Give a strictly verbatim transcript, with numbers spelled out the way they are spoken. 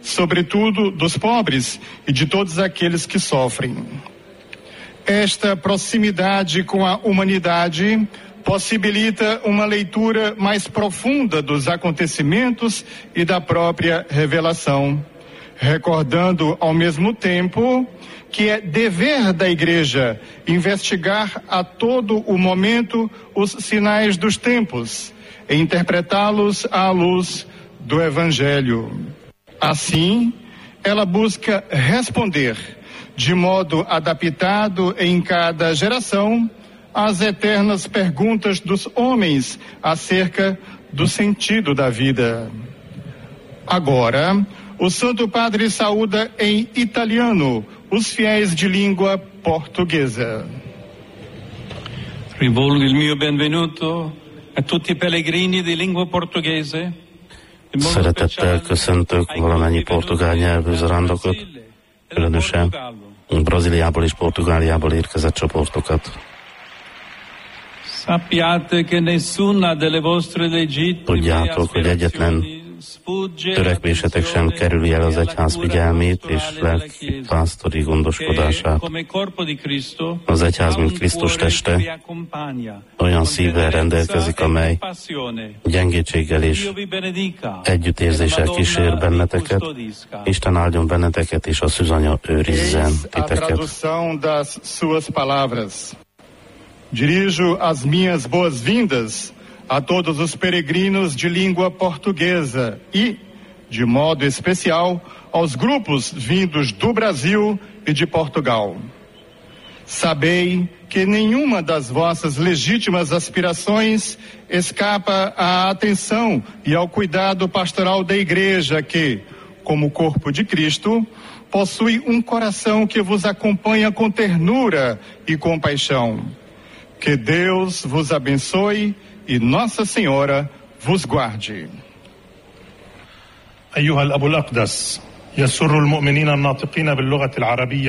sobretudo dos pobres e de todos aqueles que sofrem. Esta proximidade com a humanidade possibilita uma leitura mais profunda dos acontecimentos e da própria revelação, recordando ao mesmo tempo que é dever da Igreja investigar a todo o momento os sinais dos tempos e interpretá-los à luz do Evangelho. Assim, ela busca responder de modo adaptado em cada geração às eternas perguntas dos homens acerca do sentido da vida. Agora, o Santo Padre saúda em italiano os fiéis de língua portuguesa. Rivolgo il mio benvenuto a tutti i pellegrini di lingua portoghese. Szeretettel köszöntök valamennyi portugál nyelvű zarándokat, különösen Brazíliából és Portugáliából érkezett csoportokat. Tudjátok, hogy egyetlen törekvésetek sem kerüli el az egyház figyelmét és lelki pásztori gondoskodását. Az egyház, mint Krisztus teste, olyan szívvel rendelkezik, amely gyengétséggel és együttérzéssel kísér benneteket. Isten áldjon benneteket, és a szűzanya őrizzen titeket. Dirijo as minhas boas-vindas a todos os peregrinos de língua portuguesa e, de modo especial, aos grupos vindos do Brasil e de Portugal. Sabei que nenhuma das vossas legítimas aspirações escapa à atenção e ao cuidado pastoral da Igreja que, como corpo de Cristo, possui um coração que vos acompanha com ternura e compaixão. Que Deus vos abençoe e Nossa Senhora vos guarde. أيها الأب الأقدس يسر المؤمنين الناطقين باللغة العربية